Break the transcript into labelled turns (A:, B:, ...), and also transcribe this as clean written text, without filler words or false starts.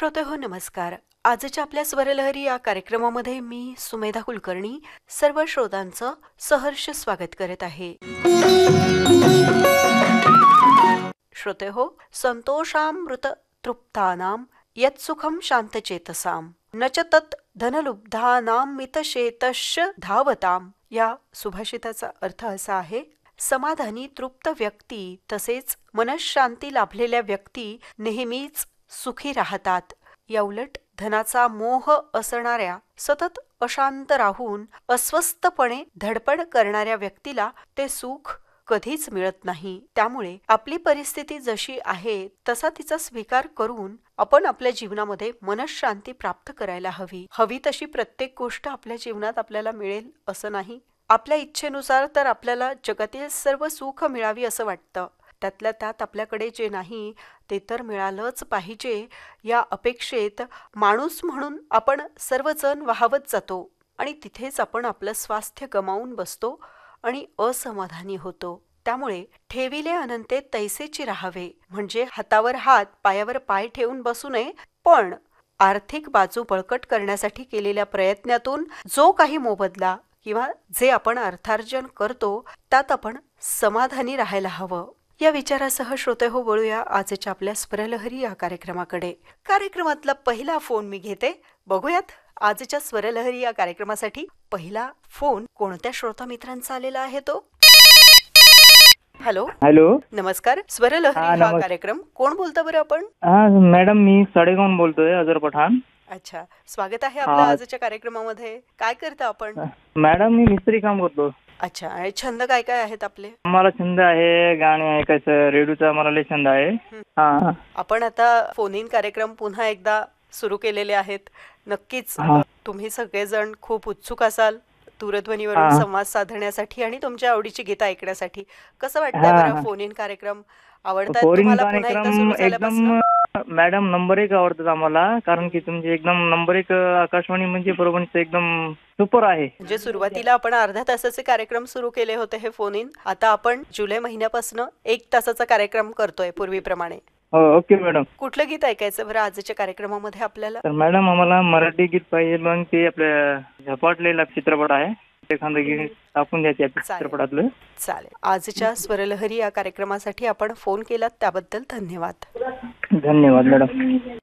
A: श्रोते हो नमस्कार. आजच्या आपल्या स्वरलहरी या कार्यक्रमामध्ये मी सुमेधा कुलकर्णी सर्व श्रोतांचं सहर्ष स्वागत करत आहे. श्रोते हो, संतोषामृत तृप्तानाम यत् सुखम शांतचेतसाम न च तत् धनलुब्धानाम मितशेतश्च धावताम या सुभाषिताचा अर्थ असा आहे: समाधानी तृप्त व्यक्ती तसेच मनःशांती लाभलेल्या व्यक्ती नेहमीच सुखी राहतात. याउलट धनाचा मोह असणाऱ्या, सतत अशांत राहून अस्वस्थपणे धडपड करणाऱ्या व्यक्तीला ते सुख कधीच मिळत नाही. त्यामुळे आपली परिस्थिती जशी आहे तसा तिचा स्वीकार करून आपण आपल्या जीवनामध्ये मनःशांती प्राप्त करायला हवी. हवी तशी प्रत्येक गोष्ट आपल्या जीवनात आपल्याला मिळेल असं नाही. आपल्या इच्छेनुसार तर आपल्याला जगातील सर्व सुख मिळावी असं वाटतं. त्यातल्या त्यात आपल्याकडे जे नाही ते तर मिळालंच पाहिजे या अपेक्षेत माणूस म्हणून आपण सर्वजण वाहवत जातो आणि तिथेच आपण आपलं स्वास्थ्य गमावून बसतो आणि असमाधानी होतो. त्यामुळे ठेविले अनंते तैसेची राहावे म्हणजे हातावर हात पायावर पाय ठेवून बसू नये, पण आर्थिक बाजू बळकट करण्यासाठी केलेल्या प्रयत्नातून जो काही मोबदला किंवा जे आपण अर्थार्जन करतो त्यात आपण समाधानी राहायला हवं. या विचारासह श्रोते हो, वळूया आजच्या आपल्या स्वरलहरी या कार्यक्रमाकडे. कार्यक्रमातला पहिला फोन मी घेते. बघूयात आजच्या स्वरलहरी या कार्यक्रमासाठी पहिला फोन कोणत्या श्रोता मित्रांचा आलेला आहे तो. हॅलो
B: हॅलो,
A: नमस्कार. स्वरलहरी हा कार्यक्रम कोण बोलता बरं आपण?
B: हा मॅडम, मी सडेगावून बोलतोय, अजर पठाण.
A: अच्छा, स्वागत आहे आपल्या आजच्या कार्यक्रमामध्ये. काय करता आपण?
B: मॅडम, मी मिस्त्री काम करतो.
A: अच्छा, आणि छंद काय काय आहेत आपले?
B: आम्हाला छंद आहे गाणे ऐकायचं, रेडिओचा मला लय छंद आहे. हा,
A: आपण आता फोन इन कार्यक्रम पुन्हा एकदा सुरू केलेले आहेत. नक्कीच तुम्ही सगळेजण खूप उत्सुक असाल दूरध्वनीवरून संवाद साधण्यासाठी आणि तुमच्या आवडीची गीतं ऐकण्यासाठी. कसं वाटतंय बरं फोन इन कार्यक्रम? आवडतात तुम्हाला पुन्हा एकदा सुरू झाल्यापासून?
B: मॅडम, नंबर 1 आवडतात आम्हाला, कारण की तुमची एकदम नंबर 1 आकाशवाणी म्हणजे परभणीचं एकदम सुपर आहे.
A: म्हणजे सुरुवातीला आपण अर्ध्या तासाचे कार्यक्रम सुरू केले होते हे फोन इन. आता आपण जुलै महिन्यापासून 1 तासाचा कार्यक्रम करतोय पूर्वीप्रमाणे.
B: हो, ओके मॅडम.
A: कुठलं गीत ऐकायचं बरं आजच्या कार्यक्रमामध्ये आपल्याला?
B: तर मॅडम, आम्हाला मराठी गीत पाहिजे. मग ते आपल्या झपाटलेला चित्रपट आहे, एखादं गीत टाकून द्यायचे चित्रपटातलं.
A: चालेल. आजच्या स्वरलहरी या कार्यक्रमासाठी आपण फोन केलात त्याबद्दल धन्यवाद.
B: धन्यवाद मॅडम.